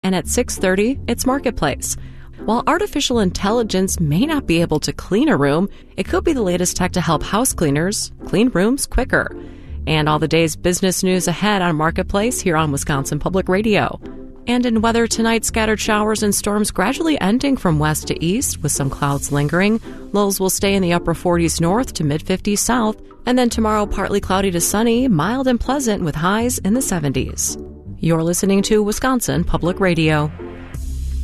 And at 6:30, it's Marketplace. While artificial intelligence may not be able to clean a room, it could be the latest tech to help house cleaners clean rooms quicker. And all the day's business news ahead on Marketplace here on Wisconsin Public Radio. And in weather tonight, scattered showers and storms gradually ending from west to east with some clouds lingering. Lows will stay in the upper 40s north to mid-50s south. And then tomorrow, partly cloudy to sunny, mild and pleasant with highs in the 70s. You're listening to Wisconsin Public Radio.